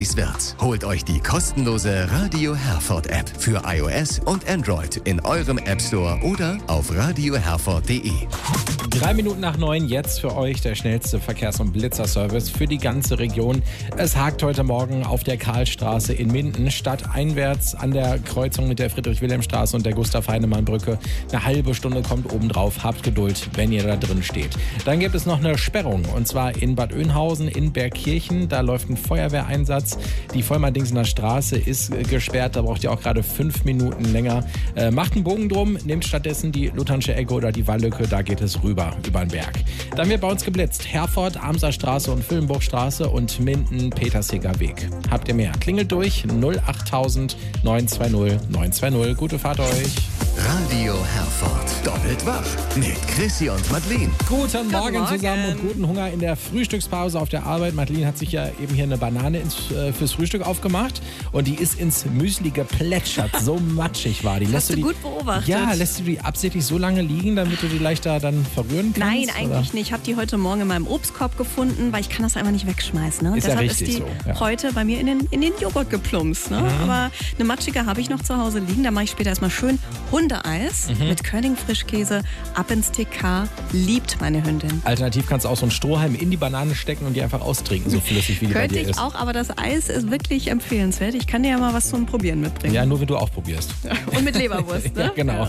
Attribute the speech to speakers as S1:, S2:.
S1: Wird. Holt euch die kostenlose Radio Herford App für iOS und Android in eurem App Store oder auf radioherford.de.
S2: 3 Minuten nach 9 jetzt für euch der schnellste Verkehrs- und Blitzerservice für die ganze Region. Es hakt heute Morgen auf der Karlstraße in Minden, stadteinwärts an der Kreuzung mit der Friedrich-Wilhelm-Straße und der Gustav-Heinemann-Brücke. Eine halbe Stunde kommt obendrauf. Habt Geduld, wenn ihr da drin steht. Dann gibt es noch eine Sperrung und zwar in Bad Oeynhausen in Bergkirchen. Da läuft ein Feuerwehreinsatz. Die Vollmar-Dingsener Straße ist gesperrt, da braucht ihr auch gerade 5 Minuten länger. Macht einen Bogen drum, nehmt stattdessen die Luthersche Ecke oder die Wallücke, da geht es rüber, über den Berg. Dann wird bei uns geblitzt. Herford, Amser Straße und Füllenburgstraße und Minden, Petersheger Weg. Habt ihr mehr? Klingelt durch 08000 920 920. Gute Fahrt euch.
S1: Radio Herford. Doppelt wach mit Chrissy und Madeleine.
S2: Guten Morgen zusammen und guten Hunger in der Frühstückspause auf der Arbeit. Madeleine hat sich ja eben hier eine Banane fürs Frühstück aufgemacht und die ist ins Müsli geplätschert. So matschig war die.
S3: Hast du gut beobachtet.
S2: Ja, lässt du die absichtlich so lange liegen, damit du die leichter dann verrühren kannst?
S3: Nein, eigentlich nicht. Ich habe die heute Morgen in meinem Obstkorb gefunden, weil ich kann das einfach nicht wegschmeißen. Ne? Und
S2: ist ja
S3: deshalb
S2: richtig
S3: ist die
S2: so, ja.
S3: heute bei mir in den Joghurt geplumpst. Ne? Aber eine matschige habe ich noch zu Hause liegen. Da mache ich später erstmal schön Hundeeis mit Körning-Frischkäse ab ins TK. Liebt meine Hündin.
S2: Alternativ kannst du auch so einen Strohhalm in die Banane stecken und die einfach austrinken, so flüssig wie die bei
S3: Könnte
S2: dir
S3: ich
S2: ist.
S3: auch, aber das Eis ist wirklich empfehlenswert. Ich kann dir ja mal was zum Probieren mitbringen.
S2: Ja, nur wenn du auch probierst.
S3: Und mit Leberwurst, ne?
S2: Ja, genau.